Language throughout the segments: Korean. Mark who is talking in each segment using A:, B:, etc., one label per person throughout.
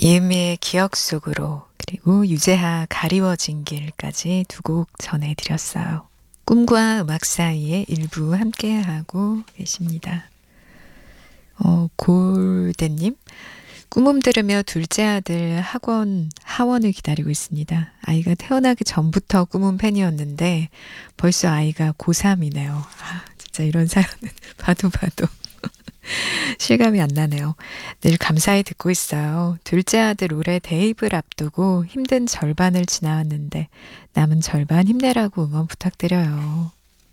A: 이은미의 기억 속으로 그리고 유재하 가리워진 길까지 두 곡 전해드렸어요. 꿈과 음악 사이의 일부 함께하고 계십니다. 골대님, 꿈음 들으며 둘째 아들 하원을 기다리고 있습니다. 아이가 태어나기 전부터 꿈음 팬이었는데 벌써 아이가 고3이네요. 진짜 이런 사연은 봐도 실감이 안 나네요. 늘 감사히 듣고 있어요. 둘째 아들 올해 대입을 앞두고 힘든 절반을 지나왔는데 남은 절반 힘내라고 응원 부탁드려요.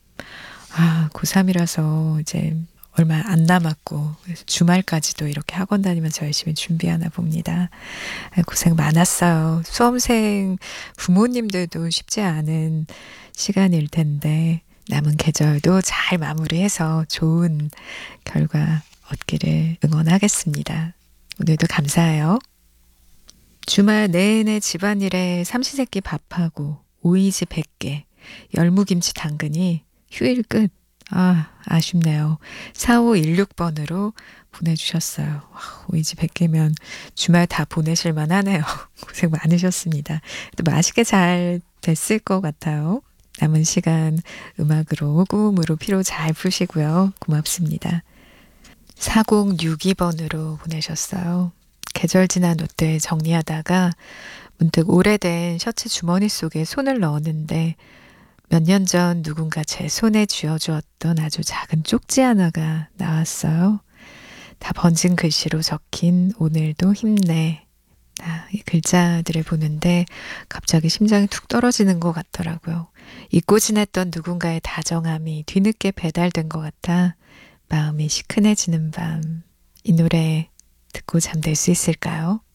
A: 고3이라서 이제 얼마 안 남았고 그래서 주말까지도 이렇게 학원 다니면서 열심히 준비하나 봅니다. 고생 많았어요. 수험생 부모님들도 쉽지 않은 시간일 텐데 남은 계절도 잘 마무리해서 좋은 결과 얻기를 응원하겠습니다. 오늘도 감사해요. 주말 내내 집안일에 삼시세끼 밥하고 오이지 100개, 열무김치 당근이 휴일 끝. 아쉽네요. 4516번으로 보내주셨어요. 오이지 100개면 주말 다 보내실 만하네요. 고생 많으셨습니다. 또 맛있게 잘 됐을 것 같아요. 남은 시간 음악으로, 꿈으로 피로 잘 푸시고요. 고맙습니다. 4062번으로 보내셨어요. 계절 지난 옷들 정리하다가 문득 오래된 셔츠 주머니 속에 손을 넣었는데 몇 년 전 누군가 제 손에 쥐어주었던 아주 작은 쪽지 하나가 나왔어요. 다 번진 글씨로 적힌 오늘도 힘내. 이 글자들을 보는데 갑자기 심장이 툭 떨어지는 것 같더라고요. 잊고 지냈던 누군가의 다정함이 뒤늦게 배달된 것 같아 마음이 시큰해지는 밤. 이 노래 듣고 잠들 수 있을까요?